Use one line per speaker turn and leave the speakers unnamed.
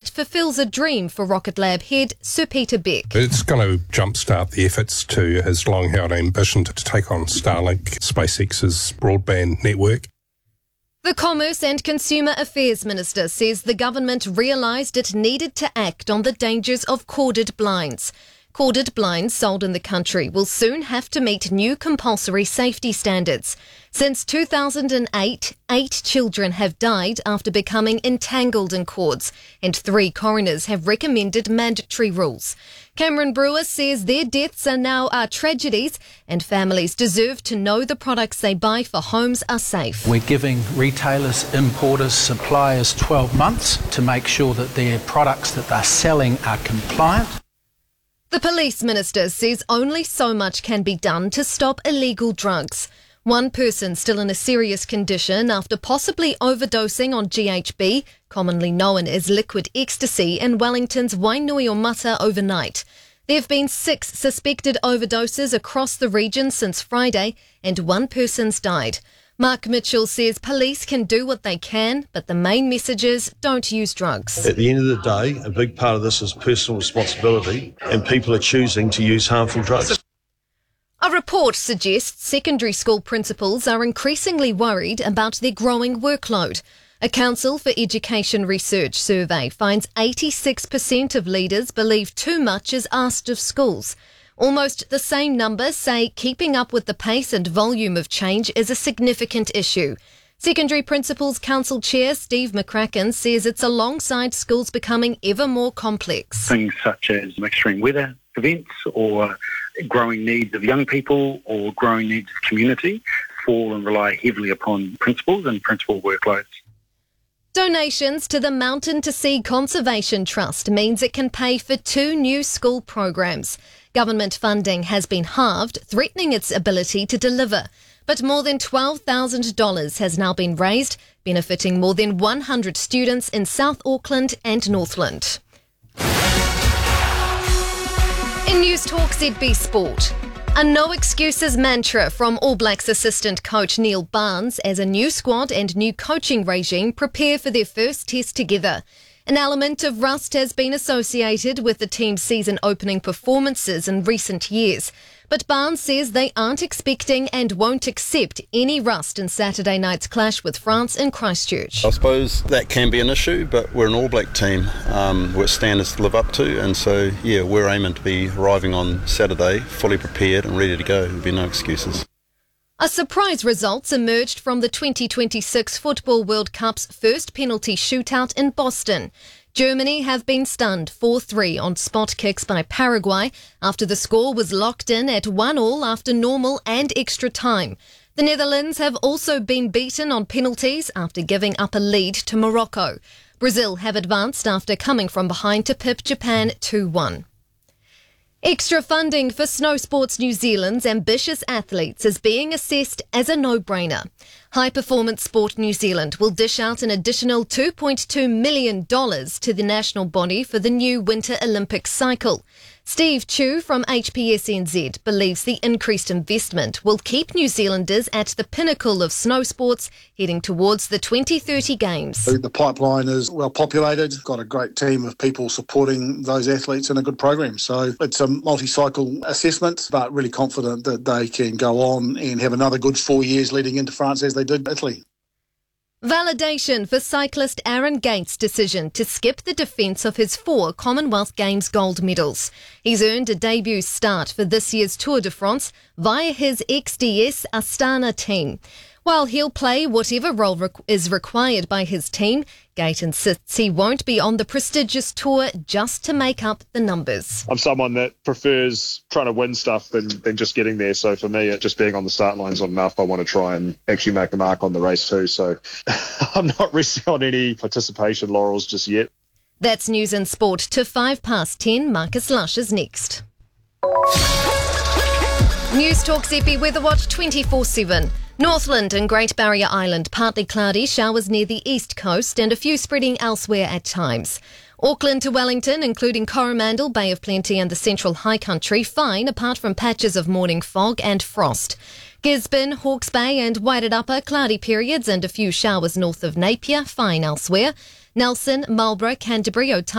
project fulfills a dream for Rocket Lab head Sir Peter Beck.
It's going to jumpstart the efforts to his long-held ambition to take on Starlink, SpaceX's broadband network.
The Commerce and Consumer Affairs Minister says the government realised it needed to act on the dangers of corded blinds. Corded blinds sold in the country will soon have to meet new compulsory safety standards. Since 2008, 8 children have died after becoming entangled in cords, and 3 coroners have recommended mandatory rules. Cameron Brewer says their deaths are now tragedies, and families deserve to know the products they buy for homes are safe.
We're giving retailers, importers, suppliers 12 months to make sure that their products that they're selling are compliant.
The Police Minister says only so much can be done to stop illegal drugs. One person still in a serious condition after possibly overdosing on GHB, commonly known as liquid ecstasy, in Wellington's Wainuiomata overnight. There have been 6 suspected overdoses across the region since Friday, and 1 person's died. Mark Mitchell says police can do what they can, but the main message is don't use drugs.
At the end of the day, a big part of this is personal responsibility, and people are choosing to use harmful drugs.
A report suggests secondary school principals are increasingly worried about their growing workload. A Council for Education Research survey finds 86% of leaders believe too much is asked of schools. Almost the same numbers say keeping up with the pace and volume of change is a significant issue. Secondary Principals Council Chair Steve McCracken says it's alongside schools becoming ever more complex.
Things such as extreme weather events or growing needs of young people or growing needs of community fall and rely heavily upon principals and principal workloads.
Donations to the Mountain to Sea Conservation Trust means it can pay for 2 new school programs. Government funding has been halved, threatening its ability to deliver. But more than $12,000 has now been raised, benefiting more than 100 students in South Auckland and Northland. In News Talk ZB Sport, a no excuses mantra from All Blacks assistant coach Neil Barnes as a new squad and new coaching regime prepare for their first test together. An element of rust has been associated with the team's season opening performances in recent years. But Barnes says they aren't expecting and won't accept any rust in Saturday night's clash with France in Christchurch.
I suppose that can be an issue, but we're an All Black team with standards to live up to, and so, we're aiming to be arriving on Saturday fully prepared and ready to go. There'll be no excuses.
A surprise results emerged from the 2026 Football World Cup's first penalty shootout in Boston. Germany have been stunned 4-3 on spot kicks by Paraguay after the score was locked in at 1-1 after normal and extra time. The Netherlands have also been beaten on penalties after giving up a lead to Morocco. Brazil have advanced after coming from behind to pip Japan 2-1. Extra funding for Snow Sports New Zealand's ambitious athletes is being assessed as a no-brainer. High Performance Sport New Zealand will dish out an additional $2.2 million to the national body for the new Winter Olympics cycle. Steve Chu from HPSNZ believes the increased investment will keep New Zealanders at the pinnacle of snow sports heading towards the 2030 Games.
The pipeline is well populated, got a great team of people supporting those athletes in a good program. So it's a multi-cycle assessment, but really confident that they can go on and have another good 4 years leading into France as they did Italy.
Validation for cyclist Aaron Gates' decision to skip the defence of his 4 Commonwealth Games gold medals. He's earned a debut start for this year's Tour de France via his XDS Astana team. While he'll play whatever role is required by his team, Gate insists he won't be on the prestigious tour just to make up the numbers.
I'm someone that prefers trying to win stuff than just getting there. So for me, just being on the start line is not enough. I want to try and actually make a mark on the race too. So I'm not resting on any participation laurels just yet.
That's news and sport to 10:05. Marcus Lush is next. News Talk ZB Weather Watch 24/7. Northland and Great Barrier Island, partly cloudy, showers near the east coast and a few spreading elsewhere at times. Auckland to Wellington, including Coromandel, Bay of Plenty and the Central High Country, fine apart from patches of morning fog and frost. Gisborne, Hawke's Bay and Wairarapa, cloudy periods and a few showers north of Napier, fine elsewhere. Nelson, Marlborough, Canterbury, Otago